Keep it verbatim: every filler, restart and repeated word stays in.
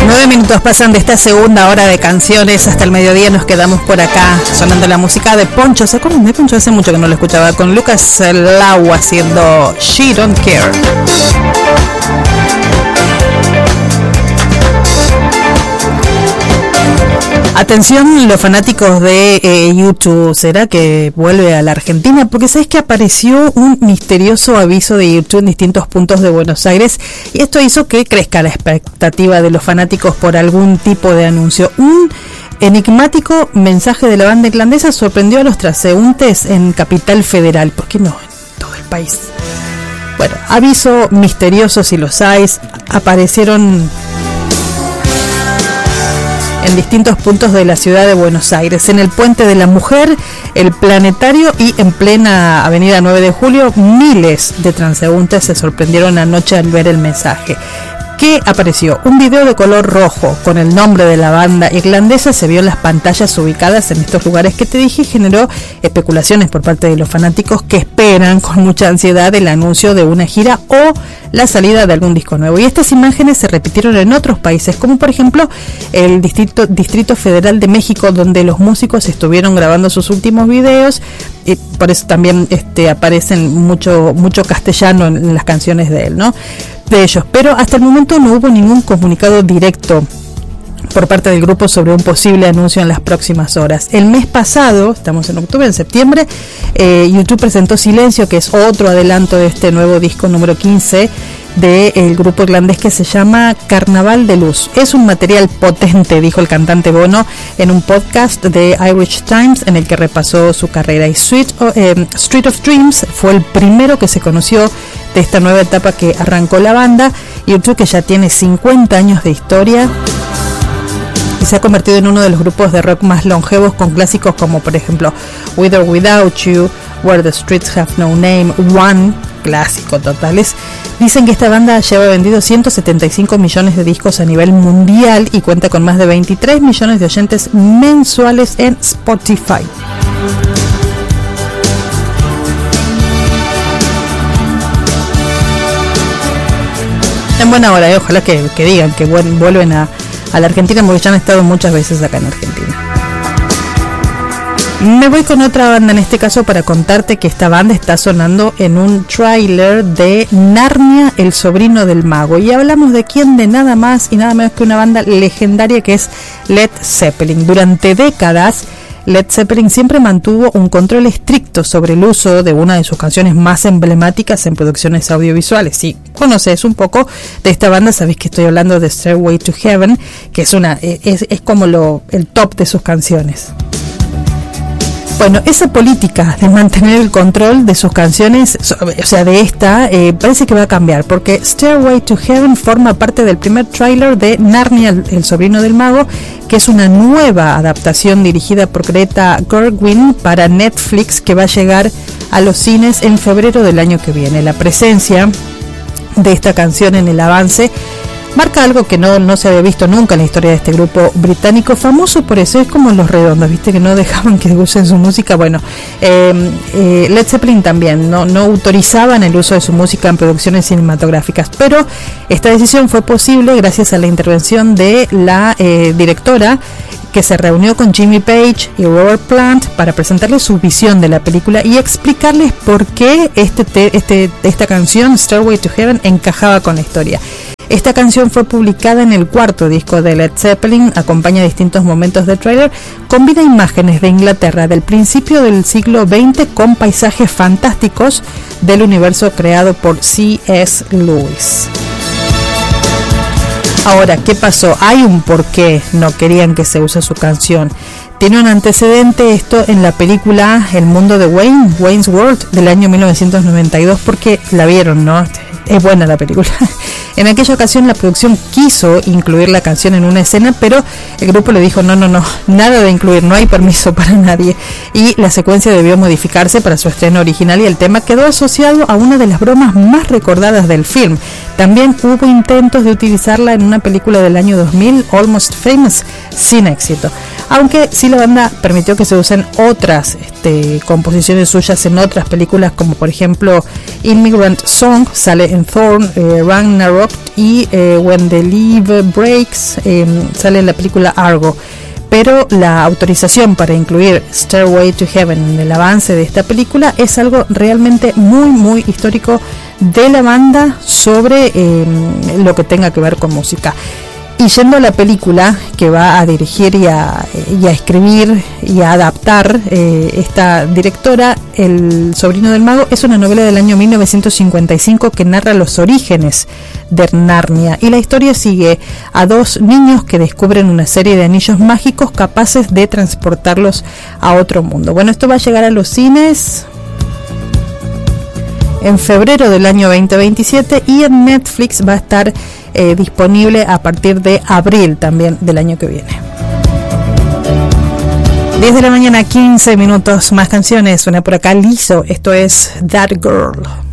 Nueve minutos pasan de esta segunda hora de canciones hasta el mediodía. Nos quedamos por acá sonando la música de Poncho. ¿Se acuerdan de Poncho? Hace mucho que no lo escuchaba. Con Lucas Lau haciendo She Don't Care. Atención los fanáticos de eh, YouTube, ¿será que vuelve a la Argentina? Porque sabes que apareció un misterioso aviso de YouTube en distintos puntos de Buenos Aires y esto hizo que crezca la expectativa de los fanáticos por algún tipo de anuncio. Un enigmático mensaje de la banda irlandesa sorprendió a los transeúntes en Capital Federal. ¿Por qué no en todo el país? Bueno, aviso misterioso si los hay, aparecieron en distintos puntos de la ciudad de Buenos Aires, en el Puente de la Mujer, el Planetario y en plena avenida nueve de julio, miles de transeúntes se sorprendieron anoche al ver el mensaje. ¿Qué apareció? Un video de color rojo con el nombre de la banda irlandesa se vio en las pantallas ubicadas en estos lugares que te dije y generó especulaciones por parte de los fanáticos que esperan con mucha ansiedad el anuncio de una gira o la salida de algún disco nuevo. Y estas imágenes se repitieron en otros países, como por ejemplo el Distrito, Distrito Federal de México, donde los músicos estuvieron grabando sus últimos videos y por eso también este, aparecen mucho, mucho castellano en, en las canciones de él, ¿no? De ellos, pero hasta el momento no hubo ningún comunicado directo por parte del grupo sobre un posible anuncio en las próximas horas. El mes pasado, estamos en octubre, en septiembre, eh, YouTube presentó Silencio, que es otro adelanto de este nuevo disco número quince del grupo irlandés que se llama Carnaval de Luz. Es un material potente, dijo el cantante Bono en un podcast de Irish Times en el que repasó su carrera. Y Street of, eh, Street of Dreams fue el primero que se conoció de esta nueva etapa que arrancó la banda. YouTube, que ya tiene cincuenta años de historia y se ha convertido en uno de los grupos de rock más longevos, con clásicos como por ejemplo With or Without You, Where the Streets Have No Name, One, clásico totales. Dicen que esta banda lleva vendido ciento setenta y cinco millones de discos a nivel mundial y cuenta con más de veintitrés millones de oyentes mensuales en Spotify. En buena hora, eh, ojalá que, que digan que vuelven a, a la Argentina, porque ya han estado muchas veces acá en Argentina. Me voy con otra banda en este caso para contarte que esta banda está sonando en un tráiler de Narnia, el sobrino del mago. Y hablamos de quién, de nada más y nada menos que una banda legendaria que es Led Zeppelin. Durante décadas, Led Zeppelin siempre mantuvo un control estricto sobre el uso de una de sus canciones más emblemáticas en producciones audiovisuales. Si conoces un poco de esta banda, sabés que estoy hablando de Stairway to Heaven, que es una es, es como lo, el top de sus canciones. Bueno, esa política de mantener el control de sus canciones, o sea, de esta, eh, parece que va a cambiar, porque Stairway to Heaven forma parte del primer tráiler de Narnia, el, el sobrino del mago, que es una nueva adaptación dirigida por Greta Gerwig para Netflix, que va a llegar a los cines en febrero del año que viene. La presencia de esta canción en el avance marca algo que no, no se había visto nunca en la historia de este grupo británico, famoso por eso, es como Los Redondos, viste, que no dejaban que usen su música. Bueno, eh, eh, Led Zeppelin también no, no autorizaban el uso de su música en producciones cinematográficas, pero esta decisión fue posible gracias a la intervención de la eh, directora, que se reunió con Jimmy Page y Robert Plant para presentarles su visión de la película y explicarles por qué este, te, este, esta canción, Stairway to Heaven, encajaba con la historia. Esta canción fue publicada en el cuarto disco de Led Zeppelin, acompaña distintos momentos del tráiler, combina imágenes de Inglaterra del principio del siglo veinte con paisajes fantásticos del universo creado por C S Lewis. Ahora, ¿qué pasó? Hay un porqué no querían que se use su canción. Tiene un antecedente esto en la película El mundo de Wayne, Wayne's World, del año mil novecientos noventa y dos, porque la vieron, ¿no? Es buena la película. En aquella ocasión la producción quiso incluir la canción en una escena, pero el grupo le dijo no, no, no, nada de incluir, no hay permiso para nadie. Y la secuencia debió modificarse para su estreno original y el tema quedó asociado a una de las bromas más recordadas del film. También hubo intentos de utilizarla en una película del año dos mil, Almost Famous, sin éxito. aunque sí la banda permitió que se usen otras este, composiciones suyas en otras películas, como por ejemplo Immigrant Song, sale en Thor, eh, Ragnarok, y eh, When the Leaf Breaks, eh, sale en la película Argo. Pero la autorización para incluir Stairway to Heaven en el avance de esta película es algo realmente muy muy histórico de la banda sobre eh, lo que tenga que ver con música. Y yendo a la película que va a dirigir y a, y a escribir y a adaptar eh, esta directora, El sobrino del mago, es una novela del año mil novecientos cincuenta y cinco que narra los orígenes de Narnia, y la historia sigue a dos niños que descubren una serie de anillos mágicos capaces de transportarlos a otro mundo. Bueno, esto va a llegar a los cines en febrero del año veinte veintisiete, y en Netflix va a estar eh, disponible a partir de abril también del año que viene. diez de la mañana, quince minutos, más canciones. Suena por acá Lizzo, esto es That Girl.